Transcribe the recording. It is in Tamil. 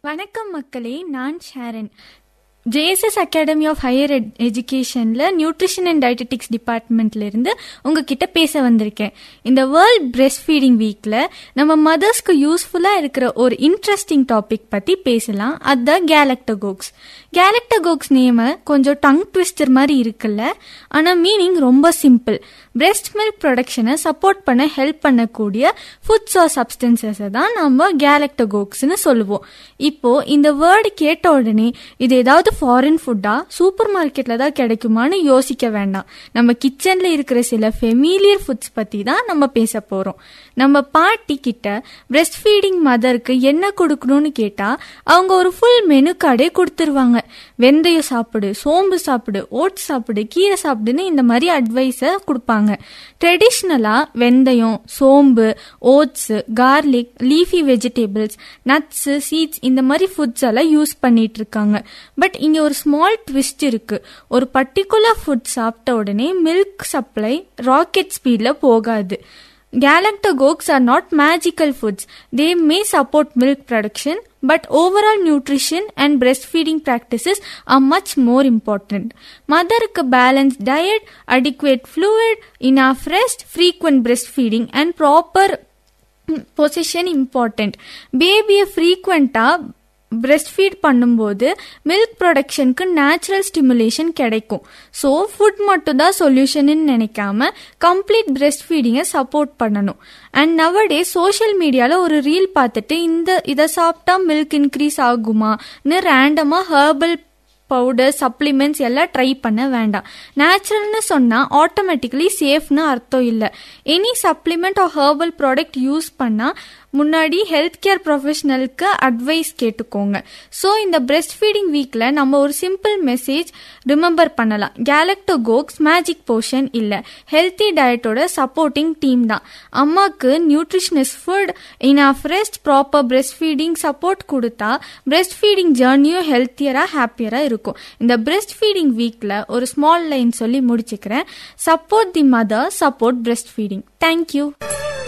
வணக்கம் மக்களே, நான் Sharon. JSS academy of higher எஜுகேஷன்ல nutrition and dietetics டிபார்ட்மெண்ட்ல இருந்து உங்ககிட்ட பேச வந்திருக்கேன். இந்த வேர்ல்ட் பிரெஸ்ட் ஃபீடிங் வீக்ல நம்ம மதர்ஸ்க்கு யூஸ்ஃபுல்லா இருக்கிற ஒரு இன்ட்ரெஸ்டிங் டாபிக் பத்தி பேசலாம். அதுதான் கேலக்டகோக்ஸ். கேலக்டகோக்ஸ் நேம கொஞ்சம் டங் ட்விஸ்டர் மாதிரி இருக்குல்ல, ஆனா மீனிங் ரொம்ப சிம்பிள். பிரெஸ்ட் மில்க் ப்ரொடக்ஷனை சப்போர்ட் பண்ண ஹெல்ப் பண்ணக்கூடிய ஃபுட்ஸ் ஆர் சப்ஸ்டன்சஸ் தான் நம்ம கேலக்டகோக்ஸ்னு சொல்லுவோம். இப்போ இந்த வேர்டு கேட்ட உடனே இது ஏதாவது ஃபாரின் ஃபுட்டா, சூப்பர் மார்க்கெட்ல தான் கிடைக்குமான்னு யோசிக்க வேண்டாம். நம்ம கிச்சன்ல இருக்கிற சில ஃபெமிலியர் ஃபுட்ஸ் பத்தி தான் நம்ம பேச போறோம். நம்ம பாட்டி கிட்ட பிரெஸ்ட் ஃபீடிங் மதருக்கு என்ன கொடுக்கணும்னு கேட்டா அவங்க ஒரு ஃபுல் மெனு கார்டே கொடுத்துருவாங்க. வெந்தயம் சாப்பிடு, சோம்பு சாப்பிடு, ஓட்ஸ் சாப்பிடு, கீரை சாப்பிடுன்னு இந்த மாதிரி அட்வைஸை கொடுப்பாங்க. ட்ரெடிஷ்னலா வெந்தயம், சோம்பு, oats, garlic, leafy vegetables, nuts, seeds இந்த மாதிரி ஃபுட்ஸ் எல்லாம் யூஸ் பண்ணிட்டு இருக்காங்க. பட் இங்க ஒரு ஸ்மால் ட்விஸ்ட் இருக்கு. ஒரு பர்டிகுலர் ஃபுட் சாப்பிட்ட உடனே மில்க் சப்ளை ராக்கெட் ஸ்பீட்ல போகாது. Galactagogues are not magical foods. They may support milk production, but overall nutrition and breastfeeding practices are much more important. Mother-க்கு balanced diet, adequate fluid, enough rest, frequent breastfeeding and proper position important. Baby-ய frequent-ஆ breast feet பண்ணும்போது மில்க் ப்ரொடக்ஷனுக்கு நேச்சுரல் ஸ்டிமுலேஷன் கிடைக்கும். ஸோ ஃபுட் மட்டும் தான் சொல்யூஷன் நினைக்காம கம்ப்ளீட் பிரெஸ்ட் ஃபீடிங்கை சப்போர்ட் பண்ணணும். அண்ட் நவடே சோஷியல் மீடியாவில் ஒரு ரீல் பார்த்துட்டு இதை சாப்பிட்டா மில்க் இன்க்ரீஸ் ஆகுமான்னு ரேண்டமாக ஹெர்பல் பவுடர், சப்ளிமெண்ட்ஸ் எல்லாம் ட்ரை பண்ண வேண்டாம். நேச்சுரல்னு சொன்னா ஆட்டோமேட்டிக்கலி சேஃப்னு அர்த்தம் இல்லை. Any supplement R herbal product use பண்ணா முன்னாடி ஹெல்த் கேர் ப்ரொஃபஷனலுக்கு அட்வைஸ் கேட்டுக்கோங்க. ஸோ இந்த பிரெஸ்ட் ஃபீடிங் வீக்ல நம்ம ஒரு சிம்பிள் மெசேஜ் ரிமெம்பர் பண்ணலாம். கேலக்டகோக்ஸ் மேஜிக் போர்ஷன் இல்லை, ஹெல்த்தி டயட்டோட சப்போர்ட்டிங் டீம் தான். அம்மாக்கு நியூட்ரிஷனஸ் food, enough rest, proper breast feeding support கொடுத்தா பிரெஸ்ட் ஃபீடிங் ஜேர்னியும் ஹெல்த்தியரா ஹாப்பியரா இருக்கும். இந்த பிரெஸ்ட் ஃபீடிங் வீக்ல ஒரு ஸ்மால் லைன் சொல்லி முடிச்சுக்கிறேன். Support the mother, support breast feeding. Thank you.